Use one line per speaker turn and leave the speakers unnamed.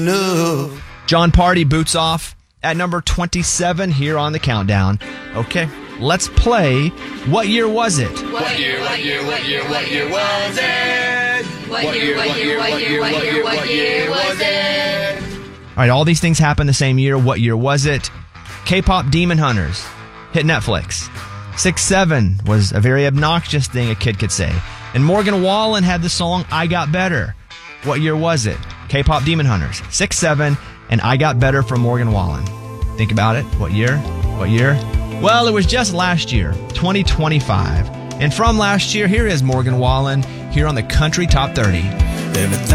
No.
John Party, Boots Off, at number 27 here on the countdown. Okay, let's play What Year Was It?
What year was it? What year was it?
All right, all these things happened the same year. What year was it? K-pop Demon Hunters hit Netflix. 6'7" was a very obnoxious thing a kid could say. And Morgan Wallen had the song I Got Better. What year was it? K-pop Demon Hunters. 6'7", and I Got Better from Morgan Wallen. Think about it. What year? What year? Well, it was just last year, 2025. And from last year, here is Morgan Wallen here on the Country Top 30.